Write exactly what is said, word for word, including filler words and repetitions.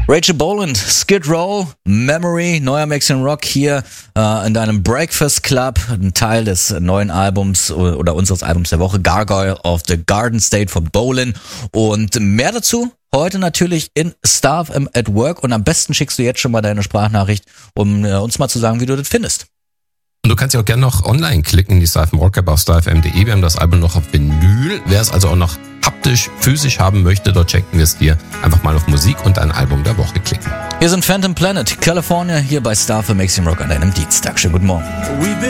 Rachel Boland, Skid Row, Memory, neuer Mixing Rock hier äh, in deinem Breakfast Club, ein Teil des neuen Albums oder unseres Albums der Woche, Gargoyle of the Garden State von Boland. Und mehr dazu heute natürlich in Star F M at Work. Und am besten schickst du jetzt schon mal deine Sprachnachricht, um äh, uns mal zu sagen, wie du das findest. Und du kannst ja auch gerne noch online klicken, die Star F M Rock App auf star f m punkt de. Wir haben das Album noch auf Vinyl. Wer es also auch noch haptisch, physisch haben möchte, dort checken wir es dir. Einfach mal auf Musik und ein Album der Woche klicken. Wir sind Phantom Planet, California, hier bei Star F M Mixing Rock an einem Dienstag. Schönen guten Morgen.